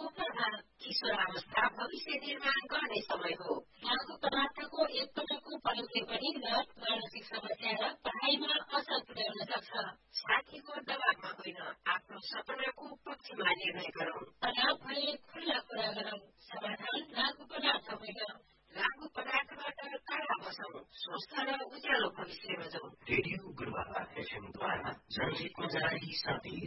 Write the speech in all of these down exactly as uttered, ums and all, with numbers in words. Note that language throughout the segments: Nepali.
लागु पदार्थ किशोरावस्था भविष्य निर्माण गर्ने समय हो। लागु पदार्थको एकपटकको प्रयोगले पनि लत, मानसिक समस्या र पढाइमा असर पुर्याउन सक्छ। साथीको दबावमा होइन, आफ्नो सपनाको पक्षमा निर्णय गरौँ। तनाव भए खुल्ला कुरा गरौँ। समाधान लागु पदार्थ होइन। लागु पदार्थबाट टाढा बसौँ। स्वस्थ र उज्यालो भविष्यमा जाउँ। रेडियो गुरुवाला एफएमद्वारा जनहितमा जारी सन्देश।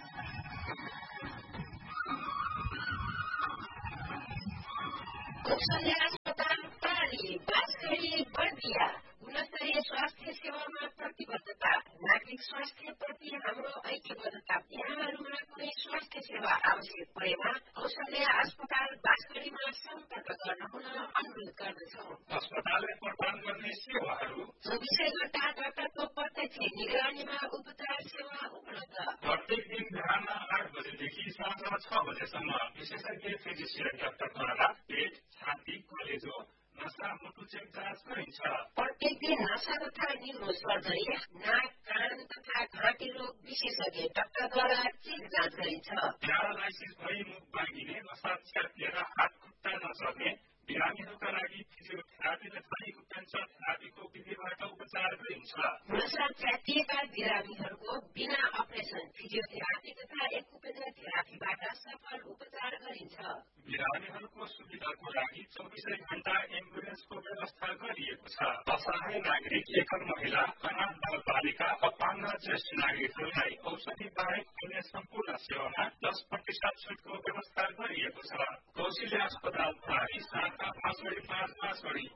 कौशल्या अस्पताल प्राली बाँसगढी बर्दिया गुणस्तरीय स्वास्थ्य सेवामा प्रतिबद्धता। नागरिक स्वास्थ्य प्रति हाम्रो ऐक्यबद्धता। यहाँहरूमा कुनै स्वास्थ्य सेवा आवश्यक परेमा कौशल्या अस्पताल बाँसगढीमा सम्पर्क गर्न हुन अनुरोध गर्दछौँ। अस्पतालले प्रदान गर्ने सेवाहरू चौबिसै घण्टा डाक्टरको प्रत्यक्ष निगरानीमा उपचार सेवा उपलब्ध। प्रत्येक दिन बिहान आठ बजेदेखि साँझ छ बजेसम्म विशेषज्ञ फिजिसियन डाक्टरद्वारा पेट, छाती, कलेजो, नसा, मुटु चेक जाँच गरिन्छ। प्रत्येक दिन नसा तथा न्युरो सर्जरी, नाक, कान तथा घाँटी रोग विशेषज्ञ डाक्टरद्वारा चेक जाँच गरिन्छ। प्यारालाइसिस भई मुख बाँगिने, नसा च्यातिएर हात खुट्टा नचल्ने बिरामीहरूका लागि फिजियोथेरापी र थाइकुप्यान्चर थेरापीको विधिबाट उपचार गरिन्छ। नसा च्यातिएका बिरामीहरूको बिना अपरेसन फिजियोथेरापी तथा एक्युपेन्चर थेरापीबाट सफल उपचार गरिन्छ। बिरामीहरूको सुविधाको लागि चौबिसै घण्टा एम्बुलेन्सको व्यवस्था गरिएको छ। असहाय नागरिक, एकल महिला, अनाथ बालबालिका, अपाङ्ग ज्येष्ठ नागरिकहरूलाई औषधि बाहेक अन्य सम्पूर्ण सेवामा दस प्रतिशत छुटको व्यवस्था गरिएको छ। कौशल्या अस्पताल प्राली शाखा बाँसगढी पाँच बाँसगढी